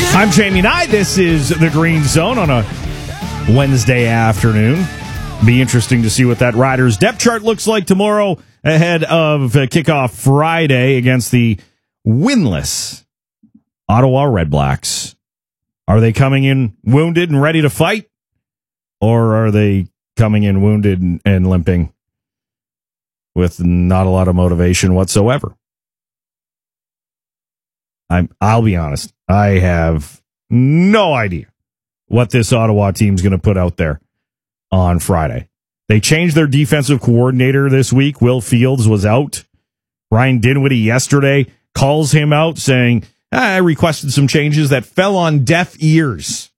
I'm Jamie Nye. This is the Green Zone on a Wednesday afternoon. Be interesting to see what that Riders depth chart looks like tomorrow ahead of kickoff Friday against the winless Ottawa Redblacks. Are they coming in wounded and ready to fight? Or are they coming in wounded and limping with not a lot of motivation whatsoever? I'll be honest. I have no idea what this Ottawa team's going to put out there on Friday. They changed their defensive coordinator this week. Will Fields was out. Ryan Dinwiddie yesterday calls him out saying, I requested some changes that fell on deaf ears.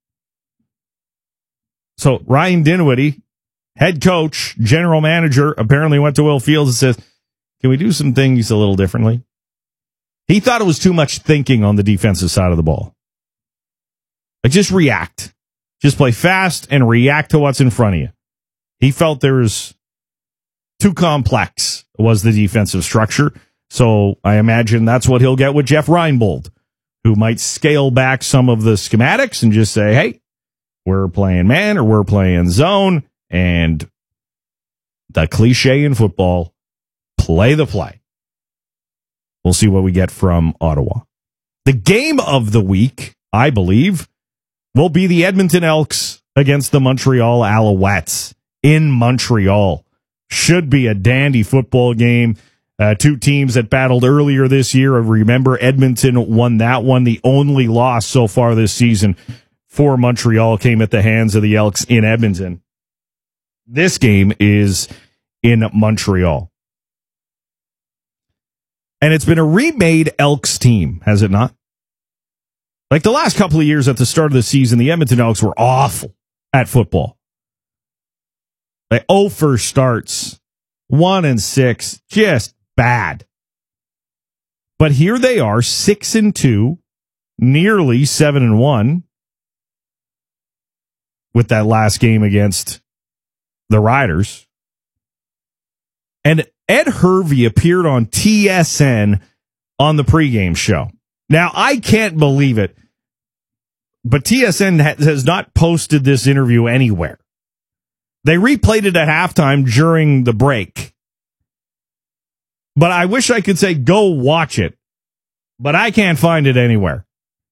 So Ryan Dinwiddie, head coach, general manager, apparently went to Will Fields and says, can we do some things a little differently? He thought it was too much thinking on the defensive side of the ball. Like, just react. Just play fast and react to what's in front of you. He felt there was too complex was the defensive structure. So I imagine that's what he'll get with Jeff Reinbold, who might scale back some of the schematics and just say, hey, we're playing man or we're playing zone. And the cliche in football, play the play. We'll see what we get from Ottawa. The game of the week, I believe, will be the Edmonton Elks against the Montreal Alouettes in Montreal. Should be a dandy football game. Two teams that battled earlier this year. Remember, Edmonton won that one. The only loss so far this season for Montreal came at the hands of the Elks in Edmonton. This game is in Montreal. And it's been a remade Elks team, has it not? Like the last couple of years at the start of the season, the Edmonton Elks were awful at football. Like 0 for starts, 1-6, just bad. But here they are, 6-2, nearly 7-1, with that last game against the Riders. And Ed Hervey appeared on TSN on the pregame show. Now, I can't believe it, but TSN has not posted this interview anywhere. They replayed it at halftime during the break. But I wish I could say, go watch it. But I can't find it anywhere.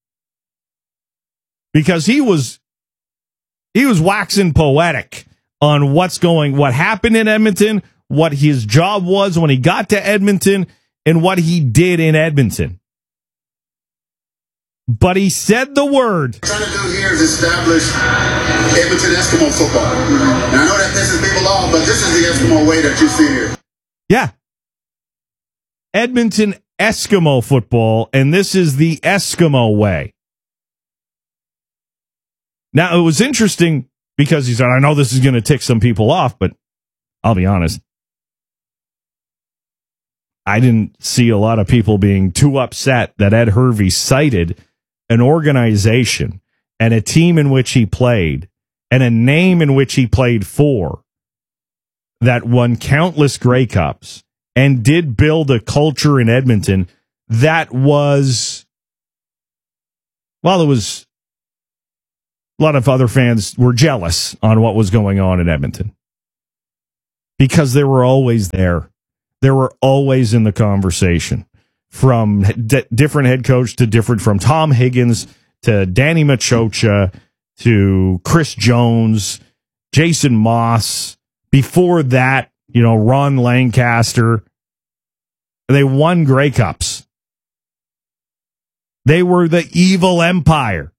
Because he was waxing poetic on what happened in Edmonton, what his job was when he got to Edmonton, and what he did in Edmonton. But he said the word. What we're trying to do here is establish Edmonton Eskimo football. Now, I know that pisses people off, but this is the Eskimo way that you see here. Yeah. Edmonton Eskimo football, and this is the Eskimo way. Now, it was interesting because he said, I know this is going to tick some people off, but I'll be honest. I didn't see a lot of people being too upset that Ed Hervey cited an organization and a team in which he played and a name in which he played for that won countless Grey Cups and did build a culture in Edmonton that was, well, it was a lot of other fans were jealous on what was going on in Edmonton because they were always there. They were always in the conversation, from different head coach to different, from Tom Higgins to Danny Machocha to Chris Jones, Jason Moss. Before that, Ron Lancaster. They won Grey Cups. They were the evil empire.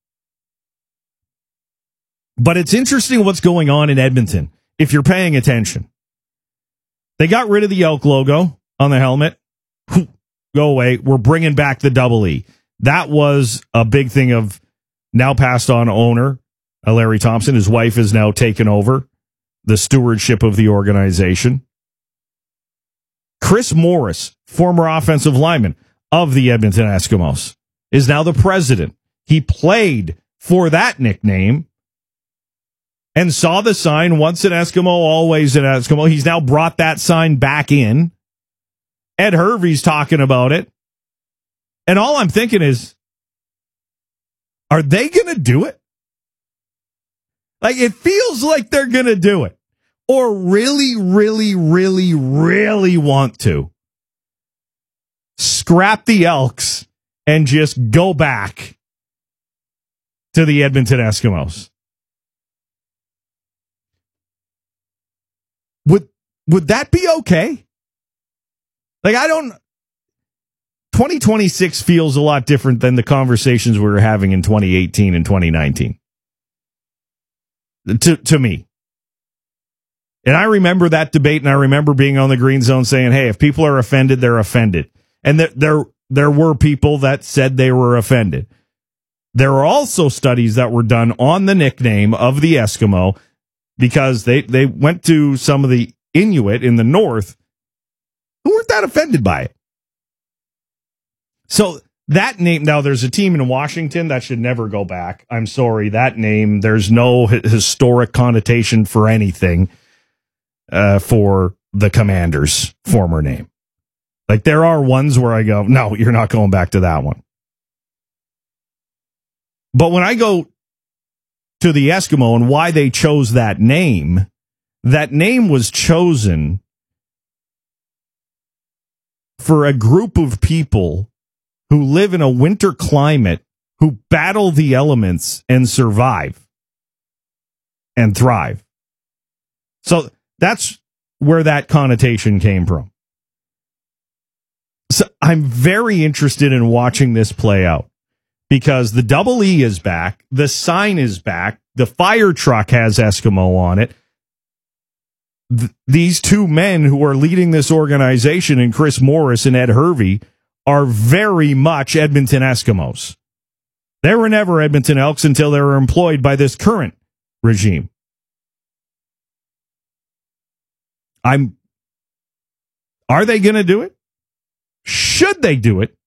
But it's interesting what's going on in Edmonton, if you're paying attention. They got rid of the Elk logo on the helmet. Go away. We're bringing back the double E. That was a big thing of now passed on owner, Larry Thompson. His wife has now taken over the stewardship of the organization. Chris Morris, former offensive lineman of the Edmonton Eskimos, is now the president. He played for that nickname and saw the sign, once an Eskimo, always an Eskimo. He's now brought that sign back in. Ed Hervey's talking about it. And all I'm thinking is, Are they going to do it? Like, it feels like they're going to do it. Or really, really, really, really want to. Scrap the Elks and just go back to the Edmonton Eskimos. Would that be okay? Like, 2026 feels a lot different than the conversations we were having in 2018 and 2019. To me. And I remember that debate, and I remember being on the Green Zone saying, hey, if people are offended, they're offended. And there were people that said they were offended. There are also studies that were done on the nickname of the Eskimo because they went to some of the Inuit in the north who weren't that offended by it. So that name, now there's a team in Washington that should never go back. I'm sorry, that name, there's no historic connotation for anything for the Commanders' former name. Like, there are ones where I go, no, you're not going back to that one. But when I go to the Eskimo and why they chose that name was chosen for a group of people who live in a winter climate, who battle the elements and survive and thrive. So that's where that connotation came from. So I'm very interested in watching this play out because the double E is back, the sign is back, the fire truck has Eskimo on it. These two men who are leading this organization, and Chris Morris and Ed Hervey, are very much Edmonton Eskimos. They were never Edmonton Elks until they were employed by this current regime. Are they going to do it? Should they do it?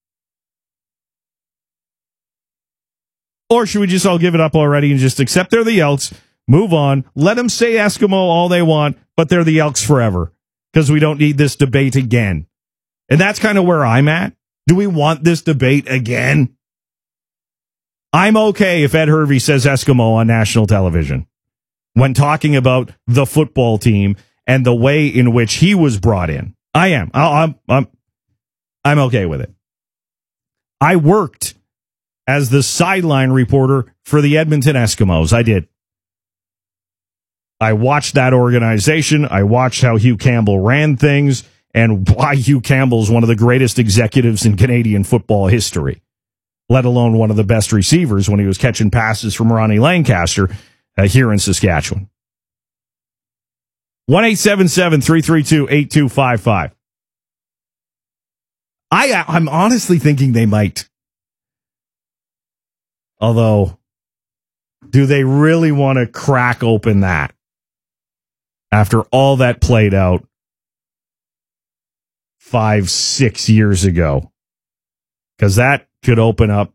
Or should we just all give it up already and just accept they're the Elks, move on, let them say Eskimo all they want, but they're the Elks forever because we don't need this debate again. And that's kind of where I'm at. Do we want this debate again? I'm okay if Ed Hervey says Eskimo on national television when talking about the football team and the way in which he was brought in. I am. I'm okay with it. I worked as the sideline reporter for the Edmonton Eskimos. I did. I watched that organization. I watched how Hugh Campbell ran things and why Hugh Campbell is one of the greatest executives in Canadian football history, let alone one of the best receivers when he was catching passes from Ronnie Lancaster here in Saskatchewan. 1-877-332-8255. I'm honestly thinking they might. Although, do they really want to crack open that after all that played out 5-6 years ago? Because that could open up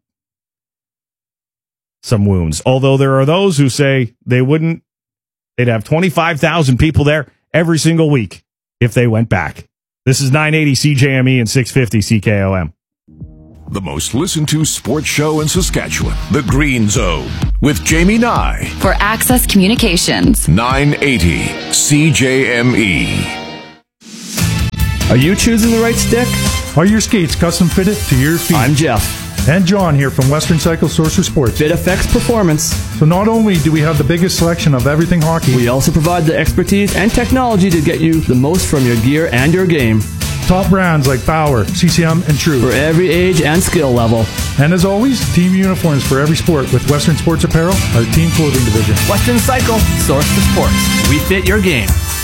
some wounds. Although there are those who say they wouldn't. They'd have 25,000 people there every single week if they went back. This is 980 CJME and 650 CKOM. The most listened to sports show in Saskatchewan, The Green Zone, with Jamie Nye. For Access Communications. 980 CJME. Are you choosing the right stick? Are your skates custom fitted to your feet? I'm Jeff. And John here from Western Cycle Sorcerer Sports. Fit affects performance. So not only do we have the biggest selection of everything hockey, we also provide the expertise and technology to get you the most from your gear and your game. Top brands like Bauer, CCM, and True. For every age and skill level. And as always, team uniforms for every sport with Western Sports Apparel, our team clothing division. Western Cycle, source for sports. We fit your game.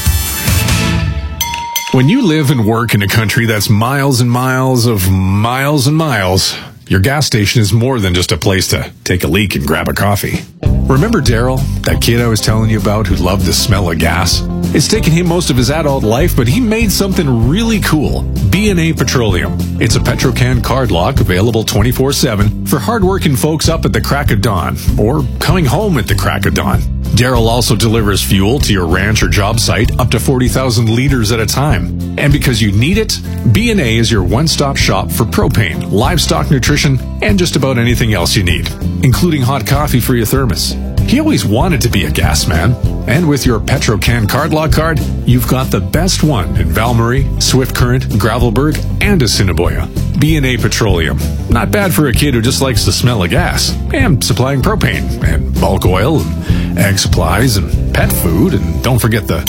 When you live and work in a country that's miles and miles of miles and miles, your gas station is more than just a place to take a leak and grab a coffee. Remember Daryl, that kid I was telling you about who loved the smell of gas? It's taken him most of his adult life, but he made something really cool. B&A Petroleum. It's a Petrocan card lock available 24/7 for hardworking folks up at the crack of dawn or coming home at the crack of dawn. Daryl also delivers fuel to your ranch or job site up to 40,000 liters at a time. And because you need it, B&A is your one-stop shop for propane, livestock nutrition, and just about anything else you need, including hot coffee for your thermos. He always wanted to be a gas man, and with your Petro-Can Cardlock card, you've got the best one in Valmarie, Swift Current, Gravelburg, and Assiniboia. B&A Petroleum. Not bad for a kid who just likes the smell of gas, and supplying propane, and bulk oil, and ag supplies, and pet food, and don't forget the...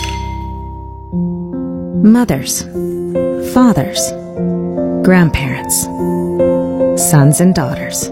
Mothers, fathers, grandparents, sons and daughters.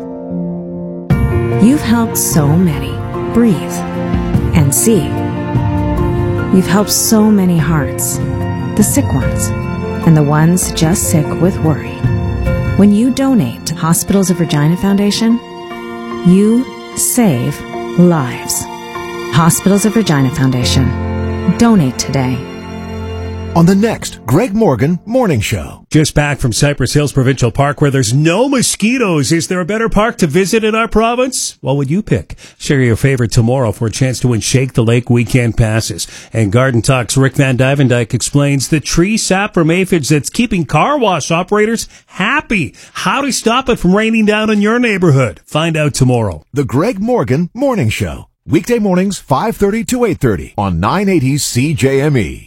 You've helped so many breathe and see. You've helped so many hearts, the sick ones, and the ones just sick with worry. When you donate to Hospitals of Regina Foundation, you save lives. Hospitals of Regina Foundation. Donate today. On the next Greg Morgan Morning Show. Just back from Cypress Hills Provincial Park where there's no mosquitoes. Is there a better park to visit in our province? What would you pick? Share your favorite tomorrow for a chance to win Shake the Lake weekend passes. And Garden Talk's Rick Van Dyke explains the tree sap from aphids that's keeping car wash operators happy. How to stop it from raining down in your neighborhood. Find out tomorrow. The Greg Morgan Morning Show. Weekday mornings 5:30 to 8:30 on 980 CJME.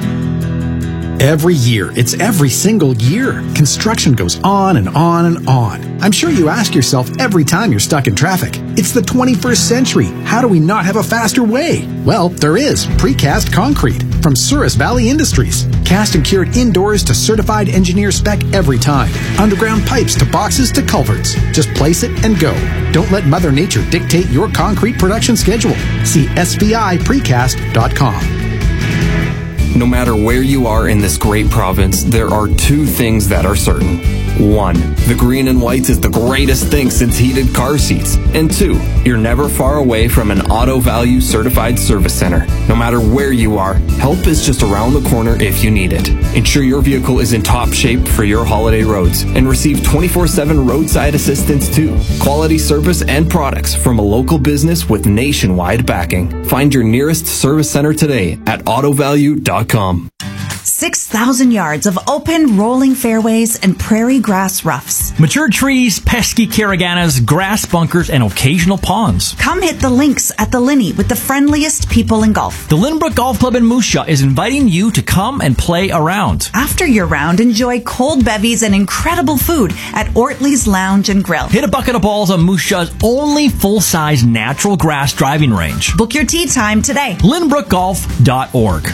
Every year, it's every single year. Construction goes on and on and on. I'm sure you ask yourself every time you're stuck in traffic, it's the 21st century. How do we not have a faster way? Well, there is precast concrete from Souris Valley Industries. Cast and cured indoors to certified engineer spec every time. Underground pipes to boxes to culverts. Just place it and go. Don't let Mother Nature dictate your concrete production schedule. See SVIPrecast.com. No matter where you are in this great province, there are two things that are certain. One, the green and whites is the greatest thing since heated car seats. And two, you're never far away from an Auto Value certified service center. No matter where you are, help is just around the corner if you need it. Ensure your vehicle is in top shape for your holiday roads and receive 24/7 roadside assistance too. Quality service and products from a local business with nationwide backing. Find your nearest service center today at autovalue.com. 6,000 yards of open, rolling fairways and prairie grass roughs. Mature trees, pesky caraganas, grass bunkers, and occasional ponds. Come hit the links at the Linney with the friendliest people in golf. The Lynbrook Golf Club in Moose Jaw is inviting you to come and play around. After your round, enjoy cold bevies and incredible food at Ortley's Lounge and Grill. Hit a bucket of balls on Moose Jaw's only full-size natural grass driving range. Book your tee time today. LynbrookGolf.org.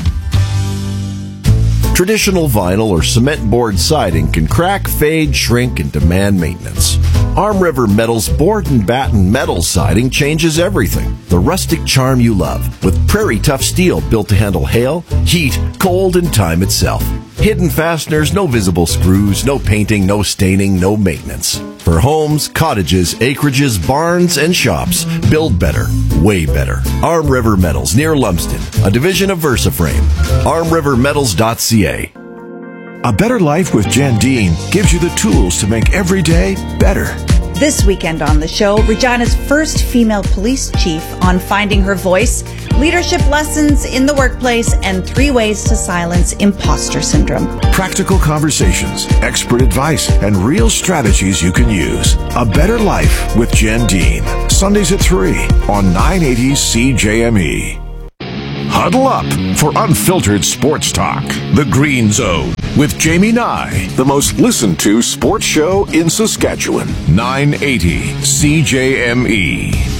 Traditional vinyl or cement board siding can crack, fade, shrink, and demand maintenance. Arm River Metal's board and batten metal siding changes everything. The rustic charm you love with prairie tough steel built to handle hail, heat, cold, and time itself. Hidden fasteners, no visible screws, no painting, no staining, no maintenance. For homes, cottages, acreages, barns, and shops, build better, way better. Arm River Metals near Lumsden, a division of VersaFrame. ArmRiverMetals.ca. A better life with Jen Dean gives you the tools to make every day better. This weekend on the show, Regina's first female police chief on finding her voice, leadership lessons in the workplace, and 3 ways to silence imposter syndrome. Practical conversations, expert advice, and real strategies you can use. A Better Life with Jen Dean. Sundays at 3 on 980 CJME. Huddle up for unfiltered sports talk. The Green Zone with Jamie Nye, the most listened to sports show in Saskatchewan. 980 CJME.